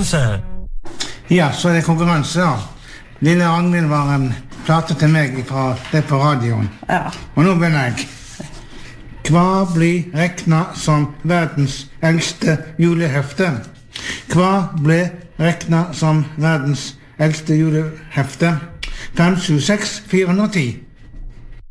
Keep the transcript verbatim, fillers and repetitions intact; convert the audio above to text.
konkurranse. Ja, så er det konkurranse da. Lille Ragnhild var en plate til meg fra det på radioen. Ja. Og nå begynner jeg. Hva blir regnet som verdens eldste julehefte? Hva blir regnet som verdens eldste julehefte? fem sju seks fire nul ti